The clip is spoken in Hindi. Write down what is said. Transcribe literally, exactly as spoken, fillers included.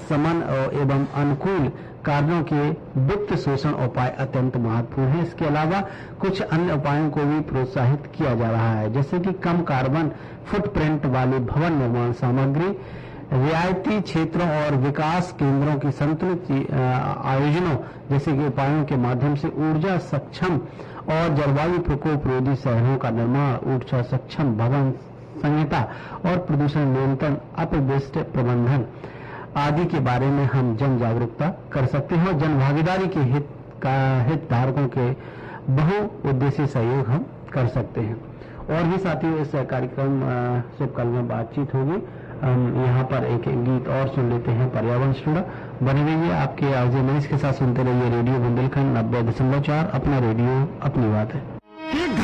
समन एवं अनुकूल कार्यों के वित्त शोषण उपाय अत्यंत महत्वपूर्ण है। इसके अलावा कुछ अन्य उपायों को भी प्रोत्साहित किया जा रहा है, जैसे कि कम कार्बन फुटप्रिंट वाली भवन निर्माण सामग्री, रियायती क्षेत्रों और विकास केंद्रों की संतुलित आयोजनों जैसे कि उपायों के माध्यम से ऊर्जा सक्षम और जलवायु प्रकोप रोधी शहरों का निर्माण, ऊर्जा सक्षम भवन संहिता और प्रदूषण नियंत्रण, अपशिष्ट प्रबंधन आदि के बारे में हम जन जागरूकता कर सकते हैं और जन भागीदारी के हित का हितधारकों के बहुउद्देशीय सहयोग हम कर सकते हैं। और भी साथियों इस कार्यक्रम से कल में बातचीत होगी। हम यहाँ पर एक गीत और सुन लेते हैं पर्यावरण स्टूडियो। बने रहिए आपके आरजे मनीष के साथ, सुनते रहिए रेडियो बुंदेलखंड नब्बे दशमलव चार, अपना रेडियो अपनी बात है।